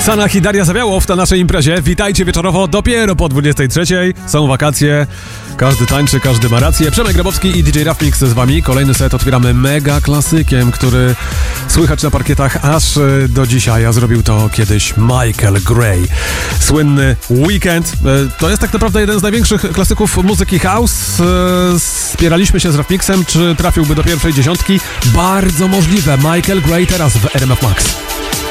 Sanach i Daria Zawiałow na naszej imprezie. Witajcie wieczorowo dopiero po 23:00. Są wakacje, każdy tańczy, każdy ma rację. Przemek Grabowski i DJ Rafmix z wami. Kolejny set otwieramy mega klasykiem, który słychać na parkietach aż do dzisiaj, a zrobił to kiedyś Michael Gray. Słynny Weekend. To jest tak naprawdę jeden z największych klasyków muzyki house. Spieraliśmy się z Rafmixem, czy trafiłby do pierwszej dziesiątki. Bardzo możliwe. Michael Gray teraz w RMF Max.